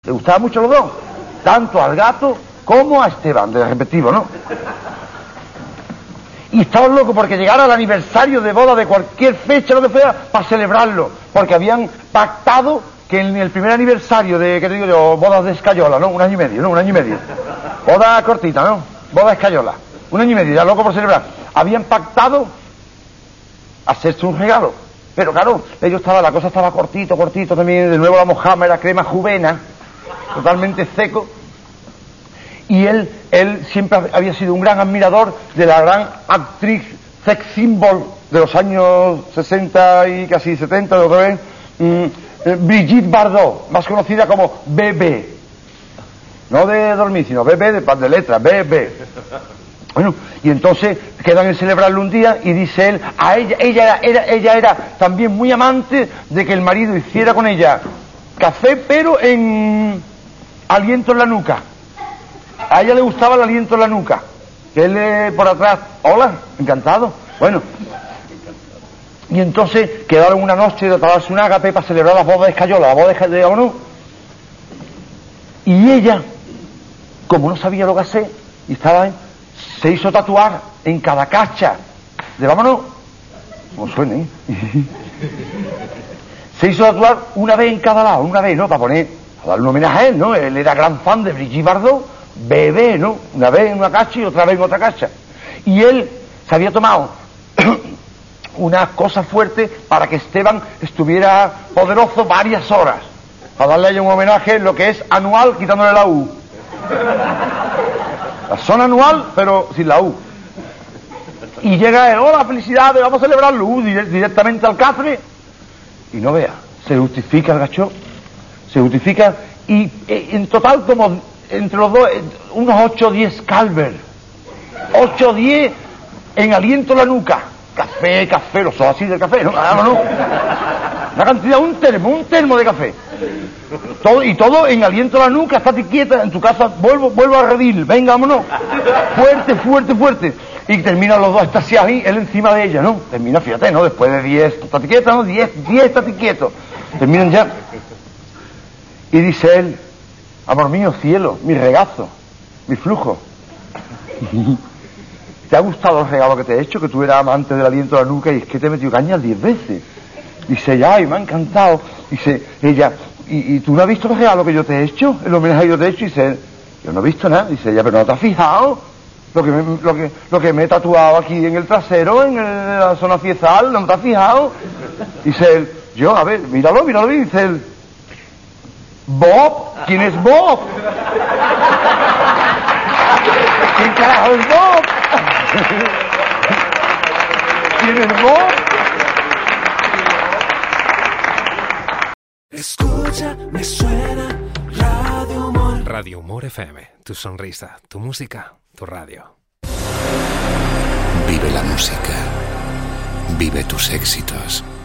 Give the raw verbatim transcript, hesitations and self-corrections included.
Le gustaban mucho los dos, tanto al gato como a Esteban, de respectivo, ¿no? Y estaban locos porque llegara el aniversario de boda de cualquier fecha, lo que fuera, para celebrarlo, porque habían pactado que en el primer aniversario de, ¿qué te digo yo? Bodas de Escayola, ¿no? Un año y medio, ¿no? Un año y medio. Boda cortita, ¿no? Boda de Escayola. Un año y medio, ya loco por celebrar. Habían pactado hacerse un regalo. Pero claro, ellos estaba, la cosa estaba cortito, cortito también, de nuevo la mojama era crema juvena, totalmente seco. Y él, él siempre había sido un gran admirador de la gran actriz sex symbol de los años sesenta y casi setenta, de otra vez, mmm, Brigitte Bardot, más conocida como B B. No de dormir, sino B B de, de letra, B B. Bueno, y entonces quedan en celebrarlo un día y dice él, a ella, ella era, ella era también muy amante de que el marido hiciera con ella café, pero en aliento en la nuca. A ella le gustaba el aliento en la nuca, que él eh, por atrás, hola, encantado. Bueno, y entonces quedaron una noche de tratarse un ágape para celebrar las bodas de Escayola, la boda de Escayola, ¿no? Y ella, como no sabía lo que hacer, y estaba ahí, se hizo tatuar en cada cacha de vámonos, como suene, ¿eh? Se hizo tatuar una vez en cada lado, una vez, ¿no? Para poner, para darle un homenaje a él, ¿no? Él era gran fan de Brigitte Bardot, bebé, ¿no? Una vez en una cacha y otra vez en otra cacha. Y él se había tomado unas cosas fuertes para que Esteban estuviera poderoso varias horas, para darle a ella un homenaje, lo que es anual, quitándole la U. La zona anual, pero sin la U. Y llega él, hola, felicidades, vamos a celebrarlo, U, directamente al cafre. Y no vea, se justifica el gacho, se justifica, y eh, en total como entre los dos, eh, unos ocho o diez calver. ocho o diez en aliento en la nuca. Café, café, los ojos así del café, ¿no? Ah, no, no. Una cantidad, un termo, un termo de café. Todo, y todo en aliento a la nuca, estate quieta, en tu casa, vuelvo, vuelvo a redil, venga, vámonos. Fuerte, fuerte, fuerte. Y terminan los dos extasiados ahí, él encima de ella, ¿no? Termina, fíjate, ¿no? Después de diez, estate quieta, ¿no? Diez, diez, estate quieto. Terminan ya. Y dice él, amor mío, cielo, mi regazo, mi flujo. ¿Te ha gustado el regalo que te he hecho? Que tú eras amante del aliento de la nuca y es que te he metido cañas diez veces. Dice ella, ay, me ha encantado. Dice ella, ¿y, y tú no has visto el regalo que yo te he hecho? El homenaje que yo te he hecho. Dice, yo no he visto nada. Dice ella, pero ¿no te has fijado? Lo que me, lo que, lo que me he tatuado aquí en el trasero, en, el, en la zona fiezal, ¿no te has fijado? Dice él, yo, a ver, míralo, míralo. Y dice él, Bob, ¿quién es Bob? ¿Quién carajo es Bob? ¿Quién es Bob? Escucha, me suena Radio Humor. Radio Humor F M, tu sonrisa, tu música, tu radio. Vive la música. Vive tus éxitos.